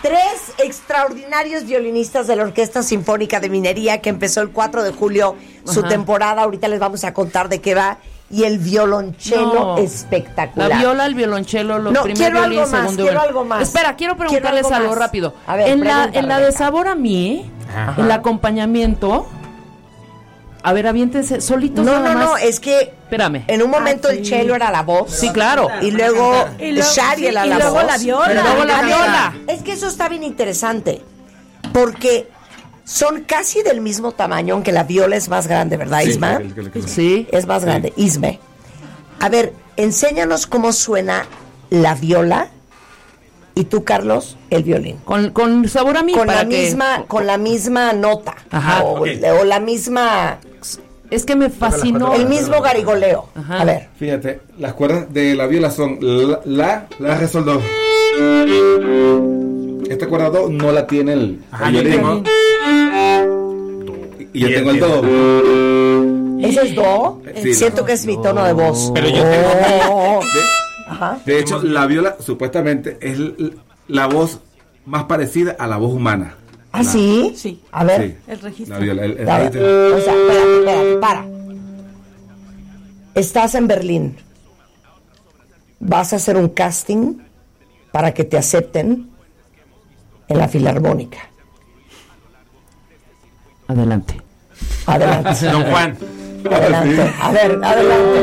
3 extraordinarios violinistas de la Orquesta Sinfónica de Minería, que empezó el 4 de julio su temporada. Ahorita les vamos a contar de qué va. Y el violonchelo espectacular. La viola, el violonchelo, los primer violín, segundo violín. Algo más. Espera, quiero preguntarles algo rápido. A ver, en la de Sabor a mí, el acompañamiento... A ver, aviéntense solitos. No, es que espérame. En un momento el cello era la voz. Sí, claro. Y luego Shari era la voz. Y luego la viola. Y luego la viola. Es que eso está bien interesante. Porque son casi del mismo tamaño, aunque la viola es más grande, ¿verdad, Isma? Sí. Es más grande. Isme. A ver, enséñanos cómo suena la viola. Y tú, Carlos, el violín. Con Sabor a mí. Con la misma nota. Ajá. O la misma... Es que me fascinó. El mismo garigoleo. Ajá. A ver. Fíjate, las cuerdas de la viola son la, re, sol, do. Esta cuerda do no la tiene el violín. Y yo tengo el do. ¿Ese es do? Sí, Siento que es mi tono de voz. Pero yo tengo... De hecho, la viola supuestamente es la voz más parecida a la voz humana. ¿Ah, sí? Sí. A ver. Sí, El registro. la viola, el A ver, registro. o sea, espérate, para. Estás en Berlín. Vas a hacer un casting para que te acepten en la Filarmónica. Adelante. Adelante. Don Juan. Adelante. A ver, adelante.